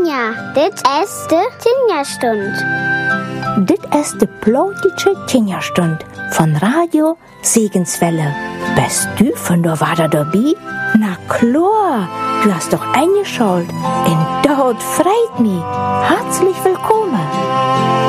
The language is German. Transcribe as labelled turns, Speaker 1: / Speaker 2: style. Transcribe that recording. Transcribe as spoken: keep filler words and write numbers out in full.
Speaker 1: Tinja, dit is de Tinja-Stund.
Speaker 2: Dit is de plotische Tinja-Stund von Radio Segenswelle. Bist du von der Wader dabei? Na klar, du hast doch eingeschaltet. Und dort freut mich. Herzlich willkommen.